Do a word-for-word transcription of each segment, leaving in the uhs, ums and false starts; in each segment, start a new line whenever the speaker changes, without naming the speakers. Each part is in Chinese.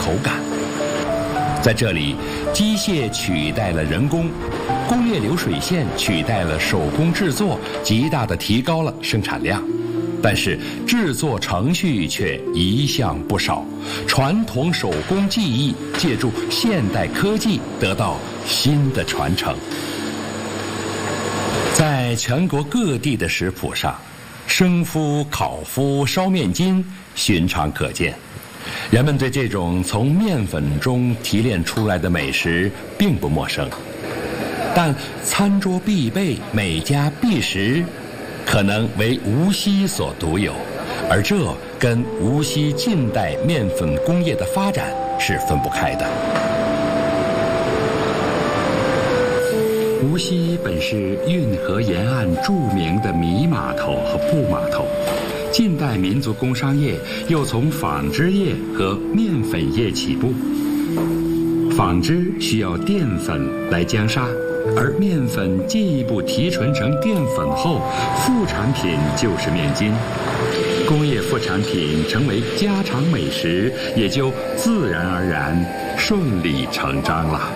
口感。在这里，机械取代了人工，工业流水线取代了手工制作，极大地提高了生产量。但是制作程序却一项不少，传统手工技艺借助现代科技得到新的传承。在全国各地的食谱上，生麸、烤麸、烧面筋寻常可见。人们对这种从面粉中提炼出来的美食并不陌生，但餐桌必备、每家必食，可能为无锡所独有，而这跟无锡近代面粉工业的发展是分不开的。无锡本是运河沿岸著名的米码头和布码头，近代民族工商业又从纺织业和面粉业起步。纺织需要淀粉来浆纱，而面粉进一步提纯成淀粉后，副产品就是面筋。工业副产品成为家常美食，也就自然而然顺理成章了。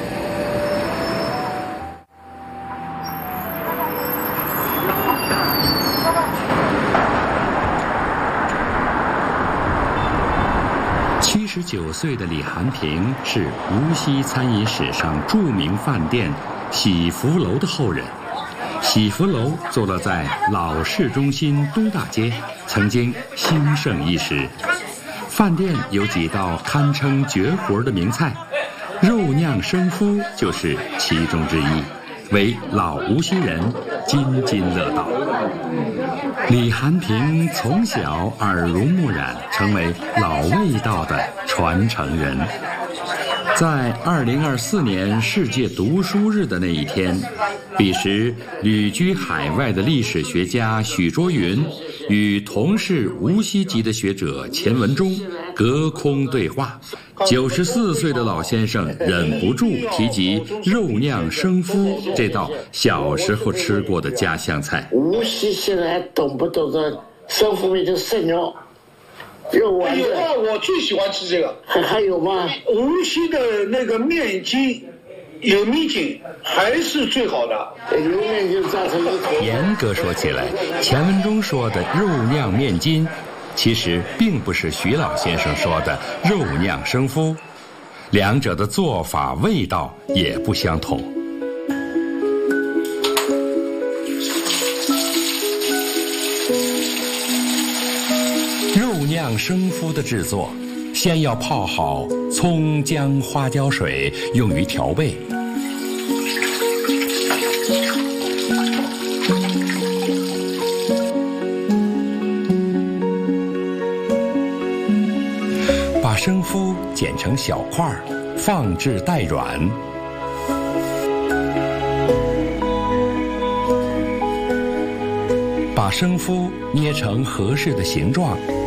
七十九岁的李寒平是无锡餐饮史上著名饭店喜福楼的后人。喜福楼坐落在老市中心东大街，曾经兴盛一时。饭店有几道堪称绝活的名菜，肉酿生麸就是其中之一，为老无锡人津津乐道。李寒平从小耳濡目染，成为老味道的传承人。在二零二四年世界读书日的那一天，彼时旅居海外的历史学家许卓云与同是无锡籍的学者钱文忠隔空对话。九十四岁的老先生忍不住提及肉酿生麸这道小时候吃过的家乡菜。
无锡现在还懂不懂得生麸面就生肉肉丸子？
有啊，我最喜欢吃这个。
还还有吗？
无锡的那个面筋有米筋还是最好的。
油面筋炸成一坨。
严格说起来，钱文忠说的肉酿面筋，其实并不是徐老先生说的肉酿生麸，两者的做法味道也不相同。肉酿生麸的制作，先要泡好葱姜花椒水，用于调味。把生麸剪成小块，放置待软。把生麸捏成合适的形状，